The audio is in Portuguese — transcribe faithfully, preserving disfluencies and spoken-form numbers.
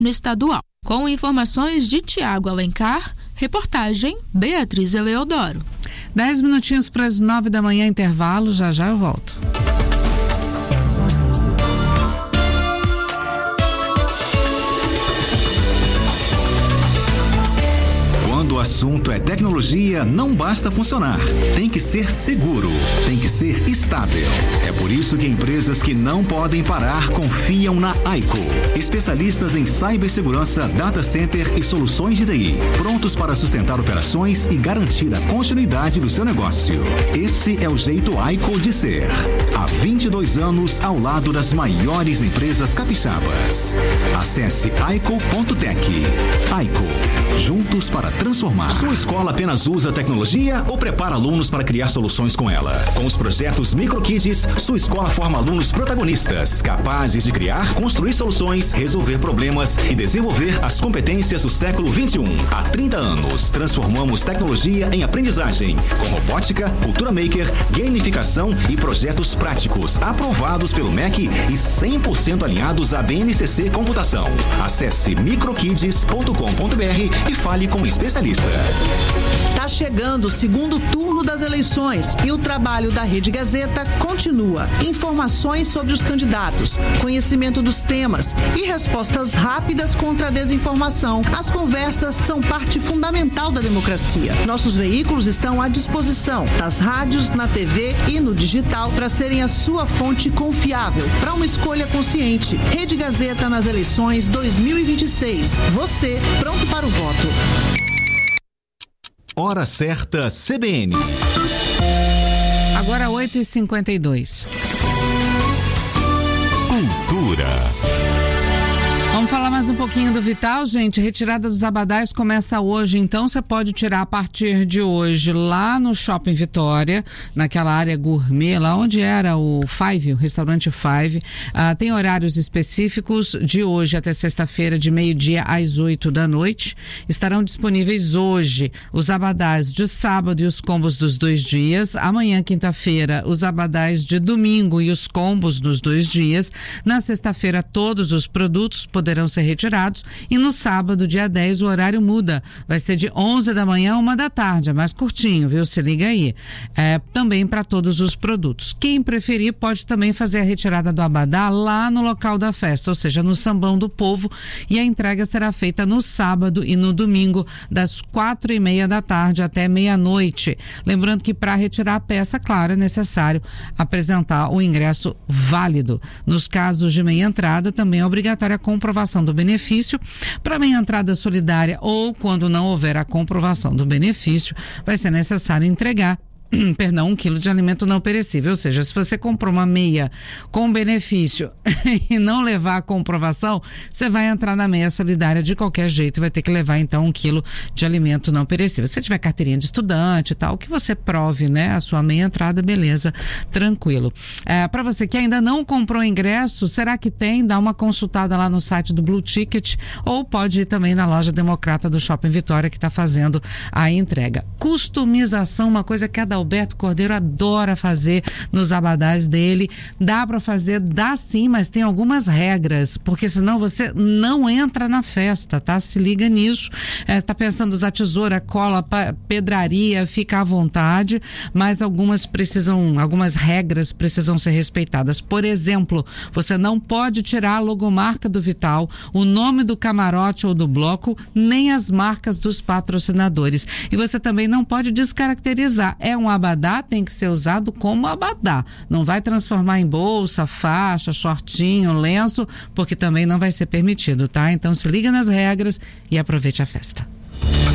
no estadual. Com informações de Tiago Alencar, reportagem Beatriz Eleodoro. Dez minutinhos para as nove da manhã, intervalo, já já eu volto. Quando o assunto é tecnologia, não basta funcionar. Tem que ser seguro, tem que ser estável. É por isso que empresas que não podem parar confiam na Aico. Especialistas em cibersegurança, data center e soluções de T I. Prontos para sustentar operações e garantir a continuidade do seu negócio. Esse é o jeito Aico de ser. Há vinte e dois anos ao lado das maiores empresas capixabas. Acesse aico ponto tech. Aico, juntos para transformar. Sua escola apenas usa tecnologia ou prepara alunos para criar soluções com ela? Com os projetos MicroKids, sua escola forma alunos protagonistas, capazes de criar, construir soluções, resolver problemas e desenvolver as competências do século vinte e um. Há trinta anos, transformamos tecnologia em aprendizagem, com robótica, cultura maker, gamificação e projetos práticos, aprovados pelo M E C e cem por cento alinhados à B N C C Computação. Acesse microkids ponto com ponto br e fale com um especialista. Tá chegando o segundo turno das eleições e o trabalho da Rede Gazeta continua. Informações sobre os candidatos, conhecimento dos temas e respostas rápidas contra a desinformação. As conversas são parte fundamental da democracia. Nossos veículos estão à disposição das rádios, na T V e no digital para serem a sua fonte confiável para uma escolha consciente. Rede Gazeta nas eleições dois mil e vinte e seis. Você pronto para o voto. Hora certa C B N. Agora oito e cinquenta e dois. Cultura. Vamos falar mais um pouquinho do Vital, gente. A retirada dos abadás começa hoje, então você pode tirar a partir de hoje lá no Shopping Vitória, naquela área gourmet, lá onde era o Five, o restaurante Five. Ah, tem horários específicos de hoje até sexta-feira, de meio-dia às oito da noite. Estarão disponíveis hoje os abadás de sábado e os combos dos dois dias. Amanhã, quinta-feira, os abadás de domingo e os combos dos dois dias. Na sexta-feira, todos os produtos poderão ser retirados e no sábado, dia dez, o horário muda. Vai ser de onze da manhã a uma da tarde, é mais curtinho, viu? Se liga aí. É, também para todos os produtos. Quem preferir pode também fazer a retirada do abadá lá no local da festa, ou seja, no Sambão do Povo, e a entrega será feita no sábado e no domingo, das quatro e meia da tarde até meia-noite. Lembrando que para retirar a peça, claro, é necessário apresentar o ingresso válido. Nos casos de meia entrada, também é obrigatória a comprovação do benefício. Para meia entrada solidária ou quando não houver a comprovação do benefício, vai ser necessário entregar perdão, um quilo de alimento não perecível, ou seja, se você comprou uma meia com benefício e não levar a comprovação, você vai entrar na meia solidária de qualquer jeito e vai ter que levar então um quilo de alimento não perecível. Se você tiver carteirinha de estudante e tal, que você prove, né, a sua meia entrada, beleza, tranquilo. É, para você que ainda não comprou ingresso, será que tem? Dá uma consultada lá no site do Blue Ticket ou pode ir também na loja Democrata do Shopping Vitória, que está fazendo a entrega. Customização, uma coisa que cada Alberto Cordeiro adora fazer nos abadás dele. Dá para fazer, dá sim, mas tem algumas regras, porque senão você não entra na festa, tá? Se liga nisso. É, tá pensando usar tesoura, cola, pedraria, fica à vontade, mas algumas precisam, algumas regras precisam ser respeitadas. Por exemplo, você não pode tirar a logomarca do Vital, o nome do camarote ou do bloco, nem as marcas dos patrocinadores. E você também não pode descaracterizar. É um abadá, tem que ser usado como abadá. Não vai transformar em bolsa, faixa, shortinho, lenço, porque também não vai ser permitido, tá? Então se liga nas regras e aproveite a festa.